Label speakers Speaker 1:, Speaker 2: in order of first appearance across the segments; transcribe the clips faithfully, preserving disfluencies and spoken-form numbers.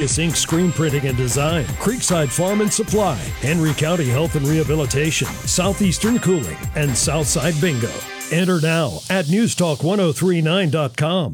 Speaker 1: Vegas Incorporated. Screen Printing and Design, Creekside Farm and Supply, Henry County Health and Rehabilitation, Southeastern Cooling, and Southside Bingo. Enter now at news talk ten thirty-nine dot com.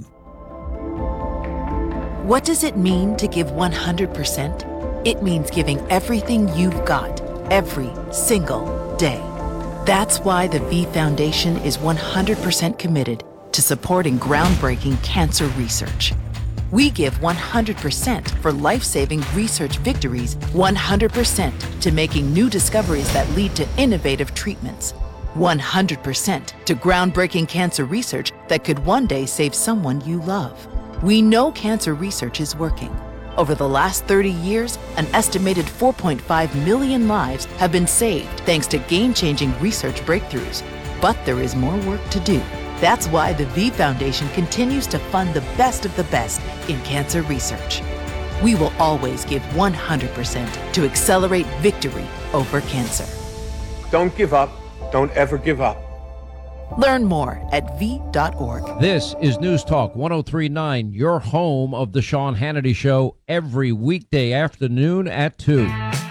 Speaker 2: What does it mean to give one hundred percent? It means giving everything you've got, every single day. That's why the V Foundation is one hundred percent committed to supporting groundbreaking cancer research. We give one hundred percent for life-saving research victories, one hundred percent to making new discoveries that lead to innovative treatments, one hundred percent to groundbreaking cancer research that could one day save someone you love. We know cancer research is working. Over the last thirty years, an estimated four point five million lives have been saved thanks to game-changing research breakthroughs. But there is more work to do. That's why the V Foundation continues to fund the best of the best in cancer research. We will always give one hundred percent to accelerate victory over cancer.
Speaker 3: Don't give up. Don't ever give up.
Speaker 2: Learn more at v dot org.
Speaker 4: This is News Talk ten thirty-nine, your home of the Sean Hannity Show, every weekday afternoon at two.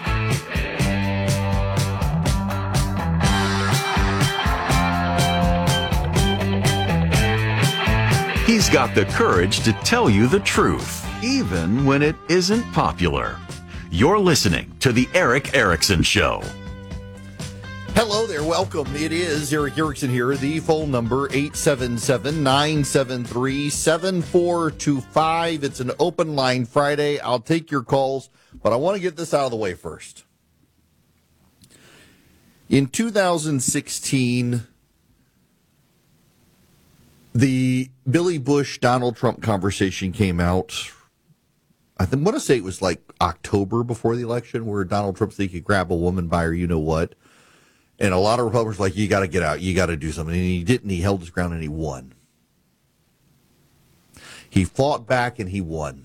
Speaker 5: He's got the courage to tell you the truth, even when it isn't popular. You're listening to The Erick Erickson Show.
Speaker 6: Hello there, welcome. It is Erick Erickson here. The phone number, eight seven seven, nine seven three, seven four two five. It's an open line Friday. I'll take your calls, but I want to get this out of the way first. In two thousand sixteen, the Billy Bush-Donald Trump conversation came out. I think, want to say it was like October before the election, where Donald Trump said he could grab a woman by her you-know-what. And a lot of Republicans were like, you got to get out, you got to do something. And he didn't. He held his ground and he won. He fought back and he won.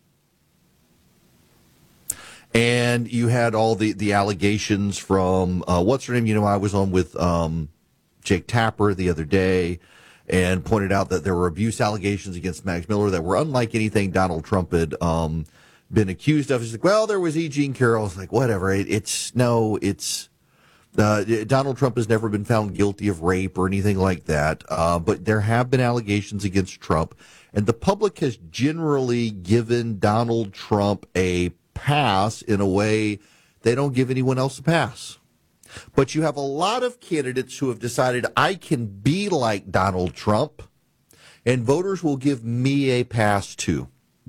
Speaker 6: And you had all the, the allegations from, uh, what's her name? You know, I was on with um, Jake Tapper the other day and pointed out that there were abuse allegations against Max Miller that were unlike anything Donald Trump had um, been accused of. He's like, well, there was E. Jean Carroll. It's like, whatever. It, it's, no, it's, uh, Donald Trump has never been found guilty of rape or anything like that. Uh, but there have been allegations against Trump. And the public has generally given Donald Trump a pass in a way they don't give anyone else a pass. But you have a lot of candidates who have decided I can be like Donald Trump, and voters will give me a pass too.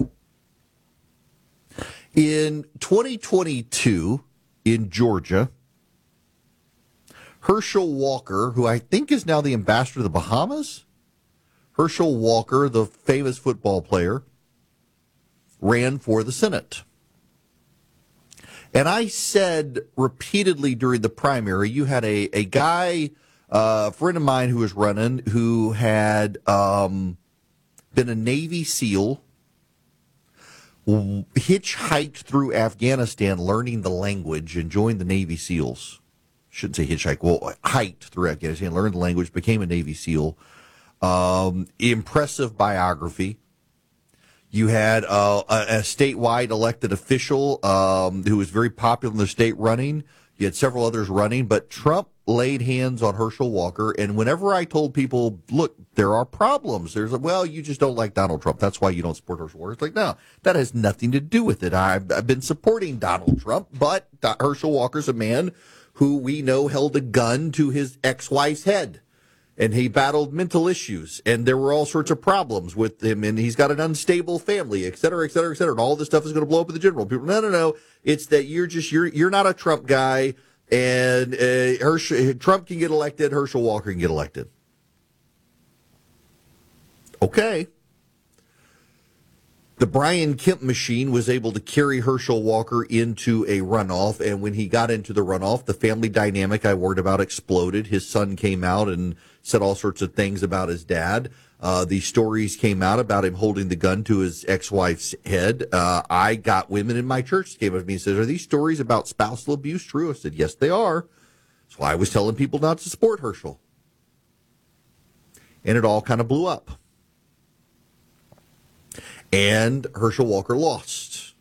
Speaker 6: In twenty twenty-two, in Georgia, Herschel Walker, who I think is now the ambassador to the Bahamas, Herschel Walker, the famous football player, ran for the Senate. And I said repeatedly during the primary, you had a, a guy, uh, a friend of mine who was running, who had um, been a Navy SEAL, hitchhiked through Afghanistan learning the language and joined the Navy SEALs. Shouldn't say hitchhike, well, hiked through Afghanistan, learned the language, became a Navy SEAL. Um, impressive biography. You had uh, a, a statewide elected official um, who was very popular in the state running. You had several others running, but Trump laid hands on Herschel Walker. And whenever I told people, look, there are problems, there's a, well, you just don't like Donald Trump. That's why you don't support Herschel Walker. It's like, no, that has nothing to do with it. I've, I've been supporting Donald Trump, but Herschel Walker's a man who we know held a gun to his ex-wife's head. And he battled mental issues, and there were all sorts of problems with him, and he's got an unstable family, et cetera, et cetera, et cetera. And all this stuff is going to blow up in the general. People, no, no, no. It's that you're just you're you're not a Trump guy, and uh, Herschel, Trump can get elected, Herschel Walker can get elected. Okay. The Brian Kemp machine was able to carry Herschel Walker into a runoff, and when he got into the runoff, the family dynamic I worried about exploded. His son came out and said all sorts of things about his dad. Uh, the stories came out about him holding the gun to his ex-wife's head. Uh, I got women in my church that came up to me and said, are these stories about spousal abuse true? I said, yes, they are. That's why I was telling people not to support Herschel. And it all kind of blew up. And Herschel Walker lost.